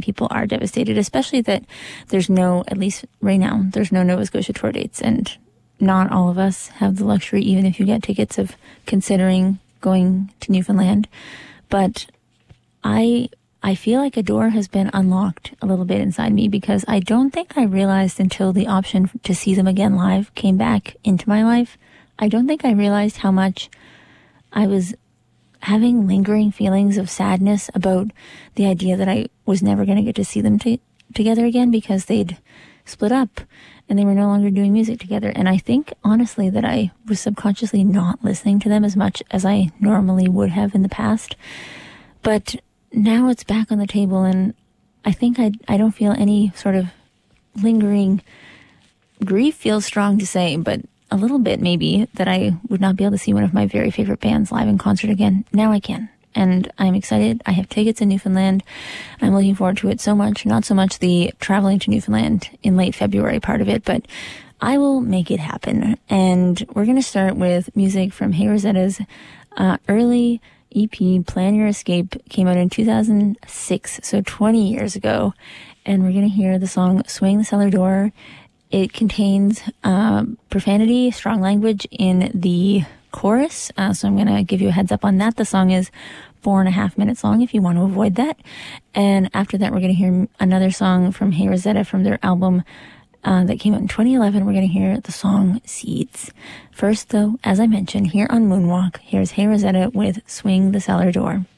people are devastated, especially that there's no, at least right now, there's no Nova Scotia tour dates, and not all of us have the luxury, even if you get tickets, of considering going to Newfoundland. But I feel like a door has been unlocked a little bit inside me, because I don't think I realized until the option to see them again live came back into my life. I don't think I realized how much I was having lingering feelings of sadness about the idea that I was never going to get to see them together again, because they'd split up and they were no longer doing music together. And I think, honestly, that I was subconsciously not listening to them as much as I normally would have in the past. But now it's back on the table, and I think I don't feel any sort of lingering grief. Feels strong to say, but a little bit maybe, that I would not be able to see one of my very favorite bands live in concert again. Now I can. And I'm excited. I have tickets in Newfoundland. I'm looking forward to it so much. Not so much the traveling to Newfoundland in late February part of it, but I will make it happen. And we're going to start with music from Hey Rosetta's early EP, Plan Your Escape, came out in 2006, so 20 years ago. And we're going to hear the song Swing the Cellar Door. It contains profanity, strong language in the chorus, so I'm going to give you a heads up on that. The song is 4.5 minutes long if you want to avoid that. And after that, we're going to hear another song from Hey Rosetta from their album that came out in 2011. We're going to hear the song Seeds. First, though, as I mentioned, here on Moonwalk, here's Hey Rosetta with Swing the Cellar Door.